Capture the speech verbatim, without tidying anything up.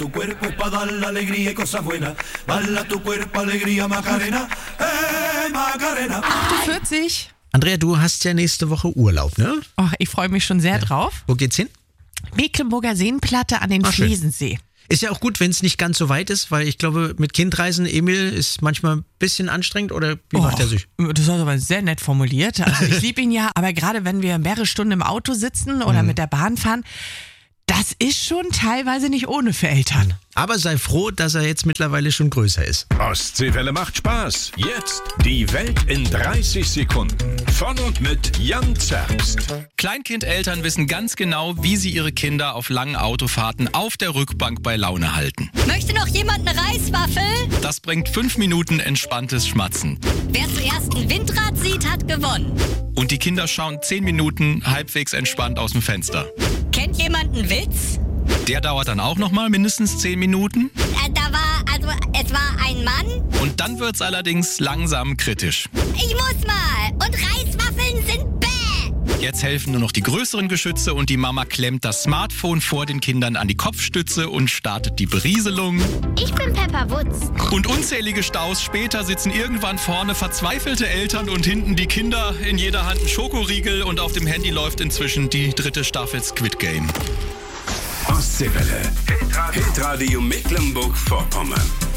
Tu cuerpo es para dar la alegría y cosas buenas. Bala tu cuerpo, alegría, Macarena. Hey, Macarena. achtundvierzig. Andrea, du hast ja nächste Woche Urlaub, ne? Oh, ich freue mich schon sehr Ja. drauf. Wo geht's hin? Mecklenburger Seenplatte an den Ach, schön. Schlesensee. Ist ja auch gut, wenn es nicht ganz so weit ist, weil ich glaube, mit Kindreisen, Emil, ist manchmal ein bisschen anstrengend, oder wie macht er sich? Das war aber sehr nett formuliert. Also ich liebe ihn ja, aber gerade wenn wir mehrere Stunden im Auto sitzen oder Mhm. mit der Bahn fahren, das ist schon teilweise nicht ohne für Eltern. Aber sei froh, dass er jetzt mittlerweile schon größer ist. Ostseewelle macht Spaß. Jetzt die Welt in dreißig Sekunden. Von und mit Jan Zerbst. Kleinkindeltern wissen ganz genau, wie sie ihre Kinder auf langen Autofahrten auf der Rückbank bei Laune halten. Möchte noch jemand eine Reiswaffel? Das bringt fünf Minuten entspanntes Schmatzen. Wer zuerst ein Windrad sieht, hat gewonnen. Und die Kinder schauen zehn Minuten halbwegs entspannt aus dem Fenster. Kennt jemand einen Witz? Der dauert dann auch nochmal mindestens zehn Minuten. Äh, da war, also, es war ein Mann. Und dann wird's allerdings langsam kritisch. Ich muss mal. Und Reiswaffeln sind bäh. Jetzt helfen nur noch die größeren Geschütze und die Mama klemmt das Smartphone vor den Kindern an die Kopfstütze und startet die Berieselung. Ich bin Pepper Wutz. Und unzählige Staus später sitzen irgendwann vorne verzweifelte Eltern und hinten die Kinder, in jeder Hand ein Schokoriegel, und auf dem Handy läuft inzwischen die dritte Staffel Squid Game. Ostseewelle. Hitradio Mecklenburg-Vorpommern.